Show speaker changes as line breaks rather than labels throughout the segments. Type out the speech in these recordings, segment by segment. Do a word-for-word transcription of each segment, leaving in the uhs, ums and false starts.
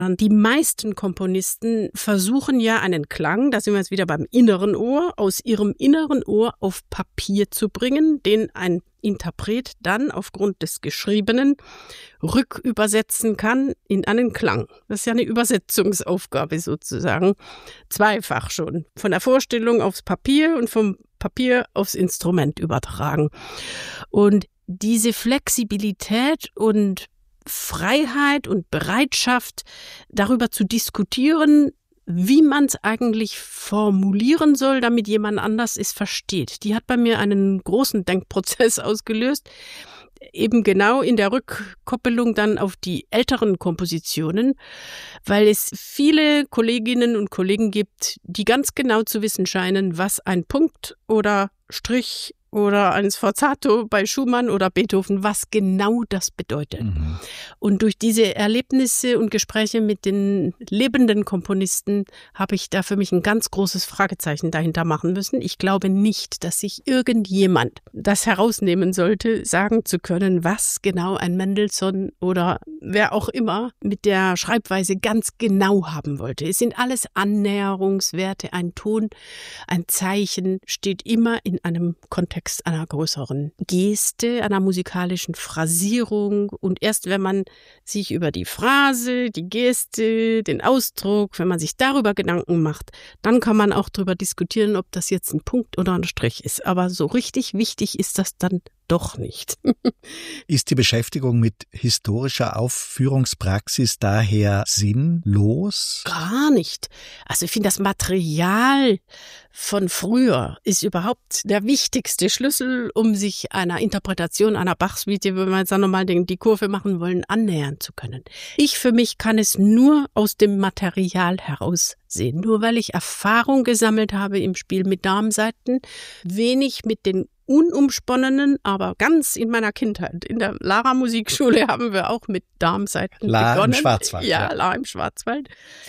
Die meisten Komponisten versuchen ja einen Klang, da sind wir jetzt wieder beim inneren Ohr, aus ihrem inneren Ohr auf Papier zu bringen, den ein Interpret dann aufgrund des Geschriebenen rückübersetzen kann in einen Klang. Das ist ja eine Übersetzungsaufgabe sozusagen, zweifach schon. Von der Vorstellung aufs Papier und vom Papier aufs Instrument übertragen. Und diese Flexibilität und Freiheit und Bereitschaft, darüber zu diskutieren, wie man es eigentlich formulieren soll, damit jemand anders es versteht. Die hat bei mir einen großen Denkprozess ausgelöst, eben genau in der Rückkoppelung dann auf die älteren Kompositionen, weil es viele Kolleginnen und Kollegen gibt, die ganz genau zu wissen scheinen, was ein Punkt oder Strich oder ein Sforzato bei Schumann oder Beethoven, was genau das bedeutet. Mhm. Und durch diese Erlebnisse und Gespräche mit den lebenden Komponisten habe ich da für mich ein ganz großes Fragezeichen dahinter machen müssen. Ich glaube nicht, dass sich irgendjemand das herausnehmen sollte, sagen zu können, was genau ein Mendelssohn oder wer auch immer mit der Schreibweise ganz genau haben wollte. Es sind alles Annäherungswerte. Ein Ton, ein Zeichen steht immer in einem Kontext einer größeren Geste, einer musikalischen Phrasierung. Und erst wenn man sich über die Phrase, die Geste, den Ausdruck, wenn man sich darüber Gedanken macht, dann kann man auch darüber diskutieren, ob das jetzt ein Punkt oder ein Strich ist. Aber so richtig wichtig ist das dann doch nicht.
Ist die Beschäftigung mit historischer Aufführungspraxis daher sinnlos?
Gar nicht. Also ich finde, das Material von früher ist überhaupt der wichtigste Schlüssel, um sich einer Interpretation einer Bach-Suite, wenn wir jetzt nochmal die Kurve machen wollen, annähern zu können. Ich für mich kann es nur aus dem Material heraus sehen. Nur weil ich Erfahrung gesammelt habe im Spiel mit Darmsaiten, wenig mit den unumsponnenen, aber ganz in meiner Kindheit. In der Lara Musikschule haben wir auch mit Darmsaiten
La
begonnen.
im Schwarzwald.
Ja, ja, La im Schwarzwald.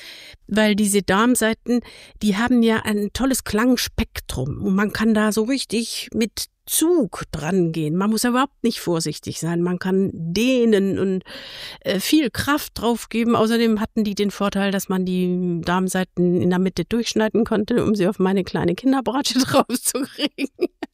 Weil diese Darmsaiten, die haben ja ein tolles Klangspektrum und man kann da so richtig mit Zug dran gehen. Man muss überhaupt nicht vorsichtig sein. Man kann dehnen und äh, viel Kraft drauf geben. Außerdem hatten die den Vorteil, dass man die Darmsaiten in der Mitte durchschneiden konnte, um sie auf meine kleine Kinderbratsche drauf zu kriegen.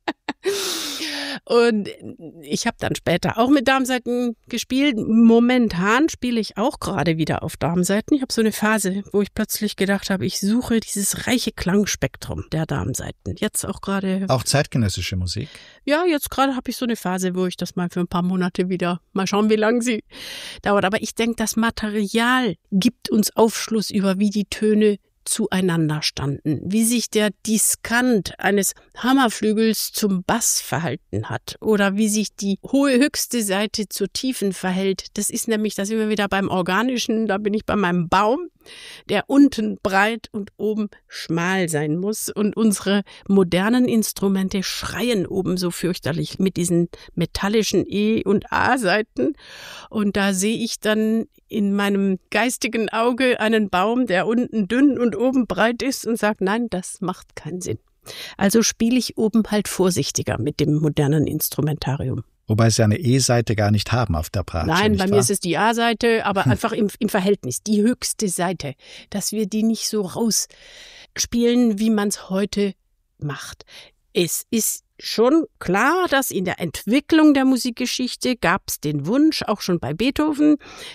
Und ich habe dann später auch mit Darmsaiten gespielt. Momentan spiele ich auch gerade wieder auf Darmsaiten. Ich habe so eine Phase, wo ich plötzlich gedacht habe, ich suche dieses reiche Klangspektrum der Darmsaiten. Jetzt auch gerade.
Auch zeitgenössische Musik?
Ja, jetzt gerade habe ich so eine Phase, wo ich das mal für ein paar Monate wieder, mal schauen, wie lange sie dauert. Aber ich denke, das Material gibt uns Aufschluss über, wie die Töne zueinander standen, wie sich der Diskant eines Hammerflügels zum Bass verhalten hat oder wie sich die hohe höchste Saite zur tiefen verhält. Das ist nämlich, da sind wir wieder beim Organischen, da bin ich bei meinem Baum, der unten breit und oben schmal sein muss. Und unsere modernen Instrumente schreien oben so fürchterlich mit diesen metallischen E- und A-Saiten. Und da sehe ich dann in meinem geistigen Auge einen Baum, der unten dünn und oben breit ist und sagt, nein, das macht keinen Sinn. Also spiele ich oben halt vorsichtiger mit dem modernen Instrumentarium.
Wobei sie eine E-Seite gar nicht haben auf der Bratsche.
Nein, bei
wahr?
mir ist es die A-Seite, aber hm. einfach im, im Verhältnis, die höchste Seite, dass wir die nicht so rausspielen, wie man es heute macht. Es ist schon klar, dass in der Entwicklung der Musikgeschichte gab es den Wunsch, auch schon bei Beethoven,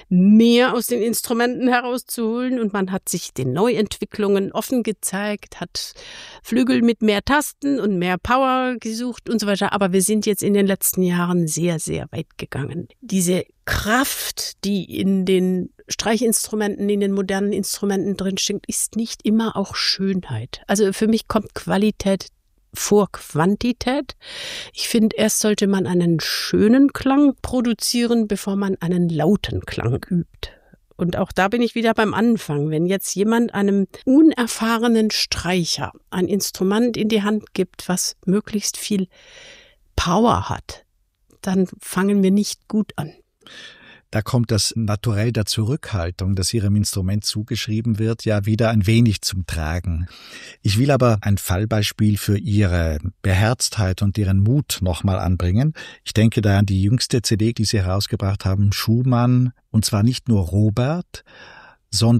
mehr aus den Instrumenten herauszuholen und man hat sich den Neuentwicklungen offen gezeigt, hat Flügel mit mehr Tasten und mehr Power gesucht und so weiter. Aber wir sind jetzt in den letzten Jahren sehr, sehr weit gegangen. Diese Kraft, die in den Streichinstrumenten, in den modernen Instrumenten drinsteckt, ist nicht immer auch Schönheit. Also für mich kommt Qualität vor Quantität. Ich finde, erst sollte man einen schönen Klang produzieren, bevor man einen lauten Klang übt. Und auch da bin ich wieder beim Anfang. Wenn jetzt jemand einem unerfahrenen Streicher ein Instrument in die Hand gibt, was möglichst viel Power hat, dann fangen wir nicht gut an.
Da kommt das Naturell der Zurückhaltung, das Ihrem Instrument zugeschrieben wird, ja wieder ein wenig zum Tragen. Ich will aber ein Fallbeispiel für Ihre Beherztheit und Ihren Mut nochmal anbringen. Ich denke da an die jüngste C D, die Sie herausgebracht haben, Schumann, und zwar nicht nur Robert, sondern